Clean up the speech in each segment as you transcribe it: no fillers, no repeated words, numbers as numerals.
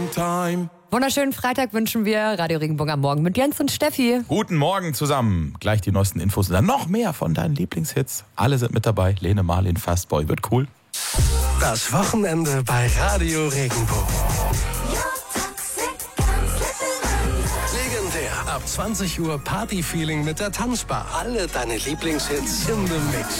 time. Wunderschönen Freitag wünschen wir. Radio Regenbogen am Morgen mit Jens und Steffi. Guten Morgen zusammen. Gleich die neuesten Infos und dann noch mehr von deinen Lieblingshits. Alle sind mit dabei. Lene Marlin, Fastboy, wird cool. Das Wochenende bei Radio Regenbogen. Legendär. Ab 20 Uhr Party-Feeling mit der Tanzbar. Alle deine Lieblingshits in the Mix.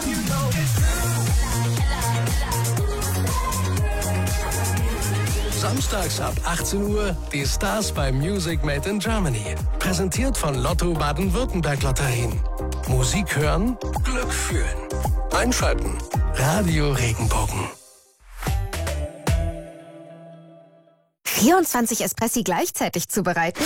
Samstags ab 18 Uhr die Stars bei Music Made in Germany. Präsentiert von Lotto Baden-Württemberg Lotterien. Musik hören, Glück fühlen. Einschalten. Radio Regenbogen. 24 Espressi gleichzeitig zubereiten?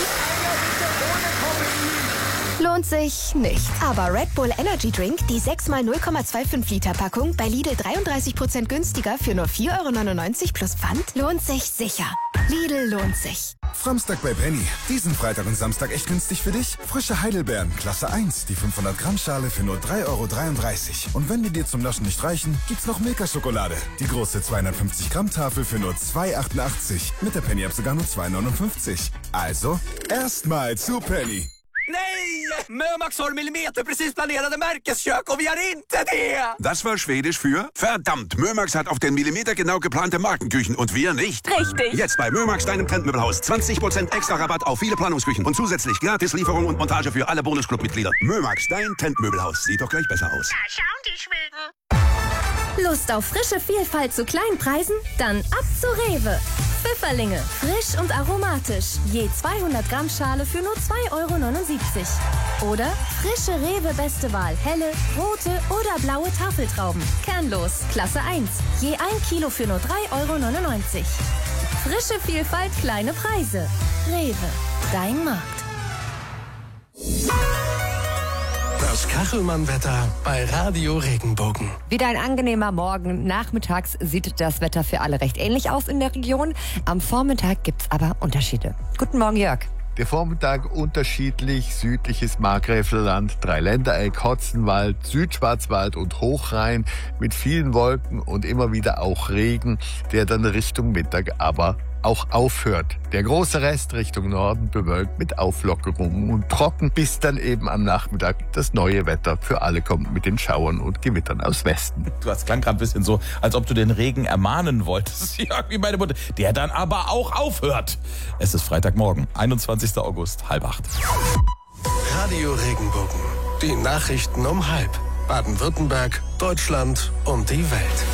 Lohnt sich nicht. Aber Red Bull Energy Drink, die 6x 0,25 Liter Packung, bei Lidl 33% günstiger für nur 4,99 € plus Pfand, lohnt sich sicher. Lidl lohnt sich. Samstag bei Penny. Diesen Freitag und Samstag echt günstig für dich? Frische Heidelbeeren, Klasse 1, die 500 Gramm Schale für nur 3,33 €. Und wenn die dir zum Naschen nicht reichen, gibt's noch Milka-Schokolade. Die große 250 Gramm Tafel für nur 2,88 €. Mit der Penny-App sogar nur 2,59 €. Also, erstmal zu Penny. Nej! Mömax har millimeterprecis planerade Märkeskök och vi har inte det! Das war Schwedisch für verdammt. Mömax hat auf den Millimeter genau geplante Markenküchen und wir nicht. Richtig. Jetzt bei Mömax, deinem Trendmöbelhaus. 20% extra Rabatt auf viele Planungsküchen und zusätzlich gratis Lieferung und Montage für alle Bonusclub-Mitglieder. Mömax, dein Trendmöbelhaus. Sieht doch gleich besser aus. Da schauen die Schweden. Lust auf frische Vielfalt zu kleinen Preisen? Dann ab zu Rewe. Pfifferlinge, frisch und aromatisch. Je 200 Gramm Schale für nur 2,79 €. Oder frische Rewe Beste Wahl, helle, rote oder blaue Tafeltrauben. Kernlos, Klasse 1. Je 1 Kilo für nur 3,99 €. Frische Vielfalt, kleine Preise. Rewe, dein Markt. Das Kachelmann-Wetter bei Radio Regenbogen. Wieder ein angenehmer Morgen. Nachmittags sieht das Wetter für alle recht ähnlich aus in der Region. Am Vormittag gibt's aber Unterschiede. Guten Morgen, Jörg. Der Vormittag unterschiedlich, südliches Markgräflerland, Dreiländereck, Hotzenwald, Südschwarzwald und Hochrhein mit vielen Wolken und immer wieder auch Regen, der dann Richtung Mittag aber auch aufhört. Der große Rest Richtung Norden bewölkt mit Auflockerungen und trocken, bis dann eben am Nachmittag das neue Wetter für alle kommt mit den Schauern und Gewittern aus Westen. Das klang gerade ein bisschen so, als ob du den Regen ermahnen wolltest. Ja, wie meine Mutter. Der dann aber auch aufhört. Es ist Freitagmorgen, 21. August, 7:30. Radio Regenbogen. Die Nachrichten um 7:30. Baden-Württemberg, Deutschland und die Welt.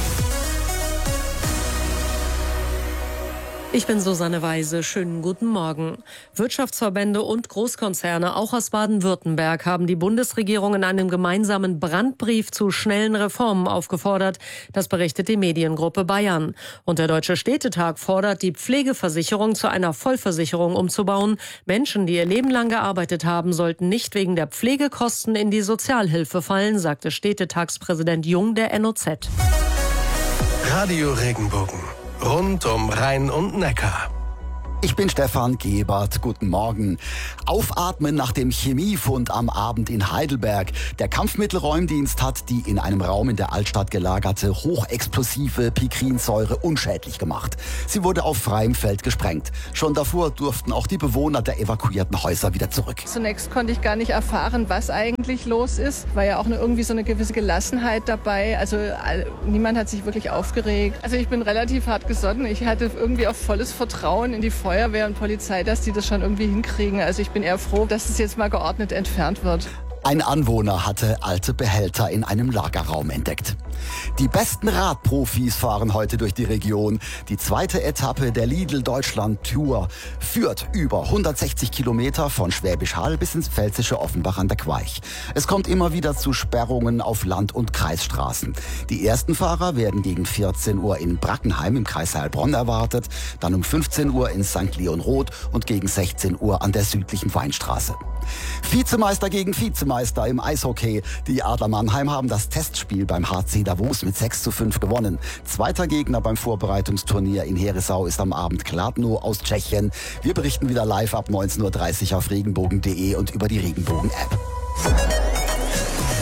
Ich bin Susanne Weise. Schönen guten Morgen. Wirtschaftsverbände und Großkonzerne, auch aus Baden-Württemberg, haben die Bundesregierung in einem gemeinsamen Brandbrief zu schnellen Reformen aufgefordert. Das berichtet die Mediengruppe Bayern. Und der Deutsche Städtetag fordert, die Pflegeversicherung zu einer Vollversicherung umzubauen. Menschen, die ihr Leben lang gearbeitet haben, sollten nicht wegen der Pflegekosten in die Sozialhilfe fallen, sagte Städtetagspräsident Jung der NOZ. Radio Regenbogen. Rund um Rhein und Neckar. Ich bin Stefan Gebert. Guten Morgen. Aufatmen nach dem Chemiefund am Abend in Heidelberg. Der Kampfmittelräumdienst hat die in einem Raum in der Altstadt gelagerte hochexplosive Pikrinsäure unschädlich gemacht. Sie wurde auf freiem Feld gesprengt. Schon davor durften auch die Bewohner der evakuierten Häuser wieder zurück. Zunächst konnte ich gar nicht erfahren, was eigentlich los ist. War ja auch irgendwie so eine gewisse Gelassenheit dabei. Also niemand hat sich wirklich aufgeregt. Also ich bin relativ hart gesonnen. Ich hatte irgendwie auch volles Vertrauen in die Feuerwehr und Polizei, dass die das schon irgendwie hinkriegen. Also ich bin eher froh, dass es jetzt mal geordnet entfernt wird. Ein Anwohner hatte alte Behälter in einem Lagerraum entdeckt. Die besten Radprofis fahren heute durch die Region. Die zweite Etappe der Lidl Deutschland Tour führt über 160 Kilometer von Schwäbisch Hall bis ins pfälzische Offenbach an der Queich. Es kommt immer wieder zu Sperrungen auf Land- und Kreisstraßen. Die ersten Fahrer werden gegen 14 Uhr in Brackenheim im Kreis Heilbronn erwartet, dann um 15 Uhr in St. Leon-Roth und gegen 16 Uhr an der südlichen Weinstraße. Vizemeister gegen Vizemeister im Eishockey. Die Adler Mannheim haben das Testspiel beim HC Davos mit 6:5 gewonnen. Zweiter Gegner beim Vorbereitungsturnier in Herisau ist am Abend Kladno aus Tschechien. Wir berichten wieder live ab 19:30 Uhr auf regenbogen.de und über die Regenbogen-App.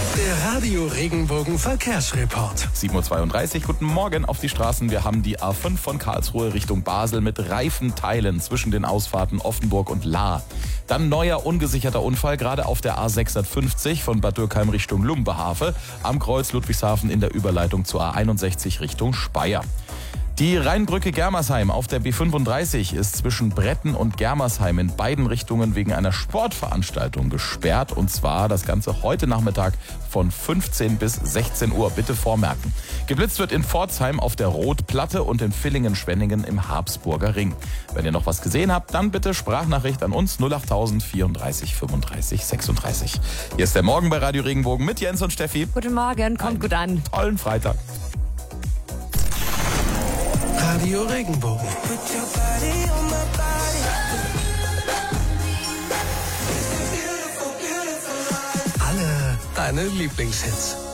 Der Radio Regenbogen Verkehrsreport. 7:32 Uhr, guten Morgen auf die Straßen. Wir haben die A5 von Karlsruhe Richtung Basel mit Reifenteilen zwischen den Ausfahrten Offenburg und Lahr. Dann neuer ungesicherter Unfall, gerade auf der A650 von Bad Dürkheim Richtung Lumbehafe, am Kreuz Ludwigshafen in der Überleitung zur A61 Richtung Speyer. Die Rheinbrücke Germersheim auf der B35 ist zwischen Bretten und Germersheim in beiden Richtungen wegen einer Sportveranstaltung gesperrt. Und zwar das Ganze heute Nachmittag von 15 bis 16 Uhr. Bitte vormerken. Geblitzt wird in Pforzheim auf der Rotplatte und in Villingen-Schwenningen im Habsburger Ring. Wenn ihr noch was gesehen habt, dann bitte Sprachnachricht an uns 08000 34 35 36. Hier ist der Morgen bei Radio Regenbogen mit Jens und Steffi. Guten Morgen, kommt gut an. Tollen Freitag. Radio Regenbogen. Alle deine Lieblingshits.